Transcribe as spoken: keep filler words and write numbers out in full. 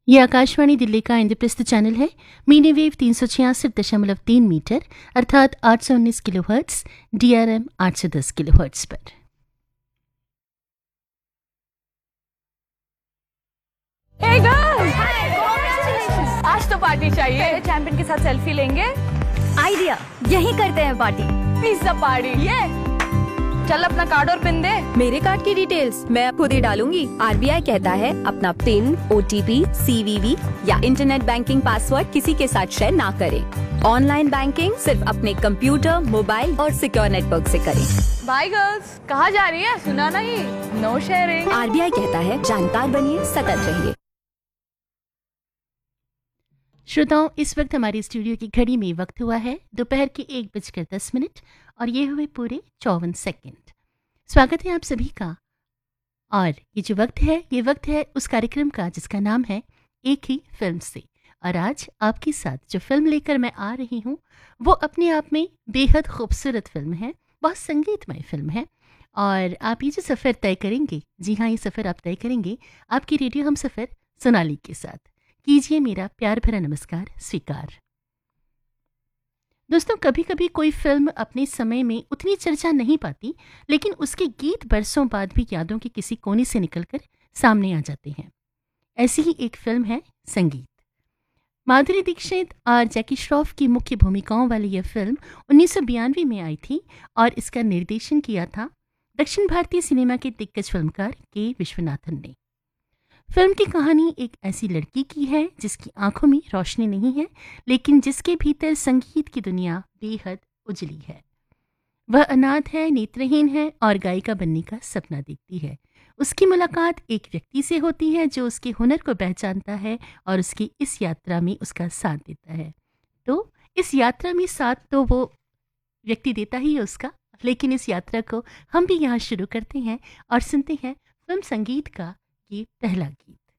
ये आकाशवाणी दिल्ली का इंद्रप्रस्थ चैनल है। मीडिया वेव तीन सौ छियासठ दशमलव तीन मीटर अर्थात आठ सौ उन्नीस kilo hertz, D R M आठ सौ दस किलो हर्ट्स पर। Hey girls! आज तो पार्टी चाहिए। पहले चैंपियन के साथ सेल्फी लेंगे। आइडिया, यही करते हैं पार्टी। Pizza party. ये चल अपना कार्ड और पिन दे। मेरे कार्ड की डिटेल्स मैं खुद ही डालूंगी। आरबीआई कहता है अपना पिन, ओटीपी, सीवीवी या इंटरनेट बैंकिंग पासवर्ड किसी के साथ शेयर ना करें। ऑनलाइन बैंकिंग सिर्फ अपने कंप्यूटर, मोबाइल और सिक्योर नेटवर्क से करें। Bye girls. कहाँ जा रही है? सुना नहीं। No sharing. आरबीआई कहता है जानकार बनिए, सतर्क रहिए। श्रोताओं, इस वक्त हमारी स्टूडियो की घड़ी में वक्त हुआ है दोपहर के एक बजकर दस मिनट और ये हुए पूरे चौवन सेकंड। स्वागत है आप सभी का। और ये जो वक्त है ये वक्त है उस कार्यक्रम का जिसका नाम है एक ही फिल्म से। और आज आपके साथ जो फिल्म लेकर मैं आ रही हूँ वो अपने आप में बेहद खूबसूरत फिल्म है, बहुत संगीतमय फिल्म है। और आप ये जो सफ़र तय करेंगे, जी हाँ ये सफ़र आप तय करेंगे आपकी रेडियो हम सफ़र सोनाली के साथ। कीजिए मेरा प्यार भरा नमस्कार स्वीकार। दोस्तों, कभी कभी कोई फिल्म अपने समय में उतनी चर्चा नहीं पाती, लेकिन उसके गीत बरसों बाद भी यादों के किसी कोने से निकलकर सामने आ जाते हैं। ऐसी ही एक फिल्म है संगीत। माधुरी दीक्षित और जैकी श्रॉफ की मुख्य भूमिकाओं वाली यह फिल्म उन्नीस सौ बयानवे में आई थी और इसका निर्देशन किया था दक्षिण भारतीय सिनेमा के दिग्गज फिल्मकार के विश्वनाथन ने। फिल्म की कहानी एक ऐसी लड़की की है जिसकी आंखों में रोशनी नहीं है, लेकिन जिसके भीतर संगीत की दुनिया बेहद उजली है। वह अनाथ है, नेत्रहीन है और गायिका बनने का सपना देखती है। उसकी मुलाकात एक व्यक्ति से होती है जो उसके हुनर को पहचानता है और उसकी इस यात्रा में उसका साथ देता है। तो इस यात्रा में साथ तो वो व्यक्ति देता ही है उसका, लेकिन इस यात्रा को हम भी यहाँ शुरू करते हैं और सुनते हैं फिल्म संगीत का ये पहला गीत।